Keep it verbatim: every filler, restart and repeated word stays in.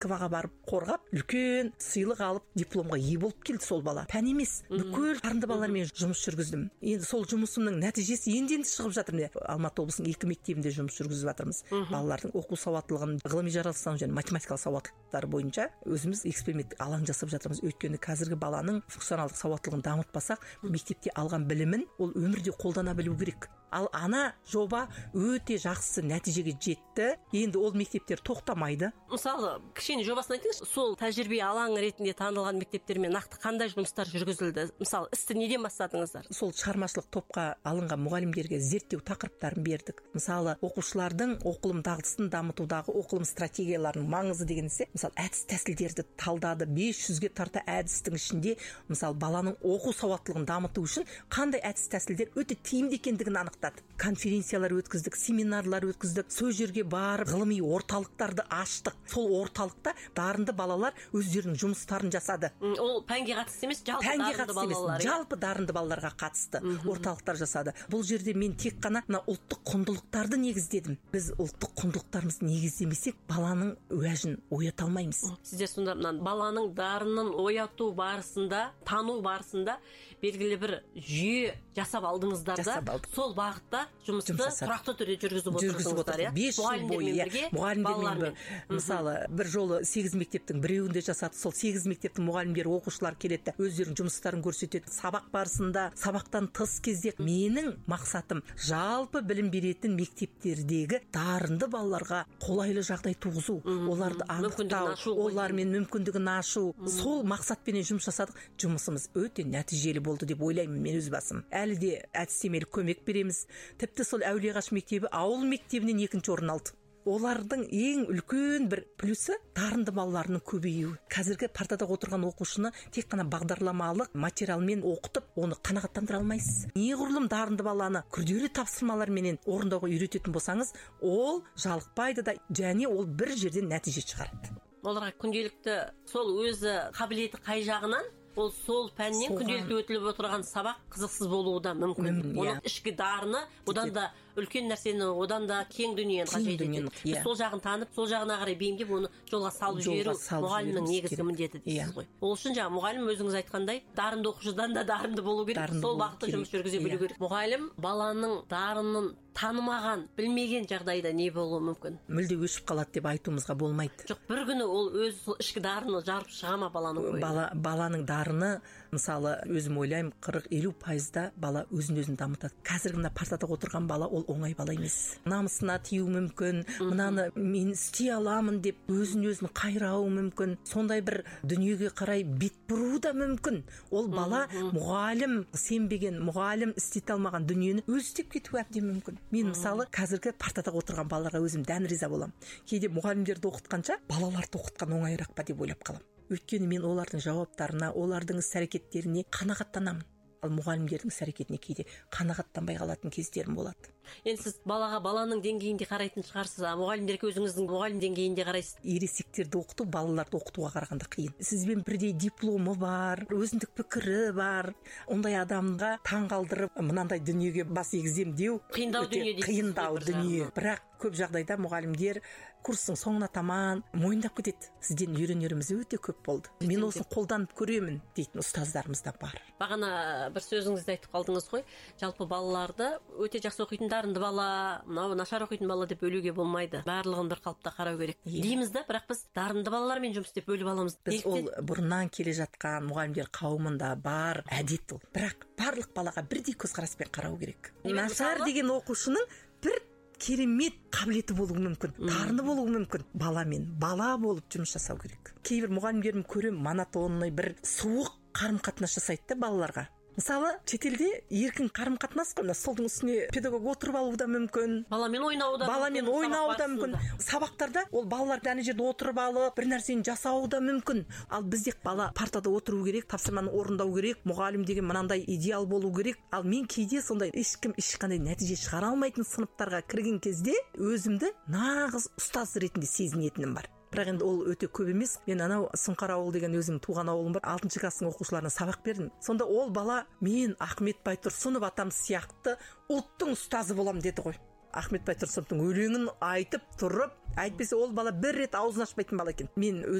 Москваға барып қорғап, үлкен сыйлық алып, дипломға ие болып келді сол бала. Пән емес, бүкіл дарынды балалармен жұмыс жүргіздім. Енді сол жұмысымның нәтижесі енді-енді шығып жатыр. Алматы облысының екі мектебінде жұмыс жүргізіп жатырмыз. Балалардың оқу сауаттылығын, ғылыми жаратылыстану және математикалық сауаттылықтары бойынша өзіміз эксперимент алаң жасап жатырмыз. Өйткені қазіргі баланың функционалдық сауаттылығын дамытпасақ, мектепте алған білімін ол өмірде қолдана білу керек. Ал ана жоба өте жақсы нәтижеге жетті. Енді ол мектептер тоқтамайды. Мысалы, кішкене жобасын айтыңызшы. Сол тәжірибе алаң ретінде танылған мектептермен нақты қандай жұмыстар жүргізілді? Мысалы, істі неден бастадыңыздар? Сол шығармашылық топқа алынған мұғалімдерге зерттеу тақырыптарын бердік. Мысалы, оқушылардың оқылым дағдысын дамытудағы оқылым стратегияларының маңызы дегенсе, мысалы, әдіс тәсілдерді талдады. бес жүзге тарта әдістің ішінде, мысалы, баланың оқу сауаттылығын дамыту үшін қандай әдіс тәсілдер өте тиімді екендігін анықтады. Конференциялар өткіздік, семинарлар өткіздік, сол жерге барып ғылыми орталықтарды аштық. Сол орталықта дарынды балалар өздерінің жұмыстарын жасады. Ол пәнге қатысты емес, жалпы дарынды балалар. Жалпы дарынды балаларға қатысты орталықтар жасады. Бұл жерде мен тек қана ұлттық құндылықтарды негіздедім. Біз ұлттық құндылықтарымызды негіздемесек, баланың уәжін оята алмаймыз. Сіздер сонда баланың дарынын ояту барысында, тану барысында белгілі бір жүйе жасап алдыңыздар да, сол бағытта жұмысты тұрақты түрде жүргізіп отырсыздар. бес жыл бойы мұғалімдермен, мысалы, бір жолы сегіз мектептің біреуінде жасады. Сол сегіз мектептің мұғалімдері, оқушылар келеді, өздерінің жұмыстарын көрсетеді. Сабақ барысында, сабақтан тыс кезде менің мақсатым жалпы білім беретін мектептердегі дарынды балаларға қолайлы жағдай туғызу, оларды анықтау, олармен мүмкіндігін ашу. Сол мақсатпенен жұмыс жасадық. Жұмысымыз өте нәтижелі болды деп ойлаймын мен өз басым. Әлі де әдістемелік көмек береміз. Тіпті сол Әулиеағаш мектебі ауыл мектебінен екінші орын алды. Олардың ең үлкен бір плюсы дарынды балаларының көбеюі. Қазіргі партада отырған оқушыны тек қана бағдарламалық материалмен оқытып, оны қанағаттандыра алмайсыз. Неғұрлым дарынды баланы күрделі тапсырмаларменен орындауға үйрететін болсаңыз, ол жалықпайды да, және ол бір жерден нәтиже шығарады. Оларға күнделікті сол өзі қабілеті қай жағынан, ол сол пәннен күнделікті өтіліп отырған сабақ қызықсыз болуы да мүмкін. Оның ішкі дарыны, одан да үлкен нәрсені, одан да кең дүниені қажет етеді. Сол жағын танып, сол жағына қарай бейімдеп, оны жолға салып жіберу мұғалімнің негізгі міндеті дейсіз ғой. Ол үшін жаңа мұғалім өзіңіз айтқандай, дарынды оқушыдан да дарынды болу керек, сол бағытта жұмыс жүргізе білу керек. Мұғалім баланың дарынын танымаған, білмеген жағдайда не болуы мүмкін? Мүлде өшіп қалады деп айтуымызға болмайды. Жоқ, бір күні ол өз ішкі дарыны жарып шыға ма баланың ойы? Бала, баланың дарыны, мысалы, өзім ойлаймын, қырық-елу пайызда бала өзін-өзін дамытады. Қазіргі мына партада отырған бала ол оңай бала емес. Намысына тию мүмкін, мынаны мен істей аламын деп өзін-өзін қайрауы мүмкін. Сондай бір дүниеге қарай бет бұру да мүмкін. Ол бала мұғалім сенбеген, мұғалім істете алмаған дүниені өз істеп кетуі әбден мүмкін. Мен мысалы қазіргі партада отырған балаларға өзім дән риза боламын. Кейде мұғалімдерді оқытқанша балаларды оқытқан оңайырақ па деп ойлап қаламын. Өйткені мен олардың жауаптарына, олардың іс-әрекеттеріне қанағаттанамын. Ал мұғалімдердің іс-әрекетіне кейде қанағаттанбай қалатын кездерім болады. Енді сіз балаға баланың деңгейінде қарайтын шығарсыз, а мұғалімдерге өзіңіздің мұғалім деңгейінде қарайсыз. Ересектерді оқыту балаларды оқытуға қарағанда қиын. Сізбен бірдей дипломы бар, өзіндік пікірі бар. Ондай адамға таңғалдырып, мынандай дүниеге бас егізем деу қиындау дүние дейсіз. Қиындау дүние. Бірақ көп жағдайда мұғалімдер курстың соңына таман мойындап кетеді. Сізден үйренеріміз өте көп болды. Мен осыны қолданып көремін дейтін ұстаздарымыз да бар. Бағана бір сөзіңізді айтып қалдыңыз ғой, жалпы балаларды өте жақсы оқитын дарынды бала, мынау нашар оқитын бала деп бөлуге болмайды. Барлығын бір қалыпта қарау керек. Дейміз да, бірақ біз дарынды балалармен жұмыс істеп бөліп аламыз. Біз ол бұрыннан келе жатқан мұғалімдер қауымында бар әдет ол. Бірақ барлық балаға бірдей көзқараспен қарау керек. Нашар деген оқушының бір керемет қабілеті болуы мүмкін, дарыны болуы мүмкін. Баламен бала болып жұмыс жасау керек. Кейбір мұғалімдерім көрем, монотонный бір суық қарым-қатынас жасайды да балаларға. Мысалы, шетелде еркін қарым-қатынас қой, столдың үстіне педагог отырып алуы да мүмкін. Баламен ойнауы да баламен ойнауы да мүмкін. Сабақтарда ол балалар ана жерде отырып алып, бір нәрсені жасауы да мүмкін. Ал бізде бала партада отыру керек, тапсырманы орындау керек, мұғалім деген мынандай идеал болу керек. Ал мен кейде сондай ешкім ешқандай нәтиже шығара алмайтын сыныптарға кірген кезде өзімді нағыз ұстаз ретінде сезінетінім бар. Бірақ енді ол өте көп емес. Мен анау Сұңқар ауыл деген өзім туған ауылым бар. алтыншы класстың оқушыларына сабақ бердім. Сонда ол бала мен Ахмет Байтұрсынов атам сияқты ұлттың ұстазы болам деді ғой. Ахмет Байтұрсыновтың өлеңін айтып тұрып, әйтпесе ол бала бір рет аузын ашпайтын бала екен. Мен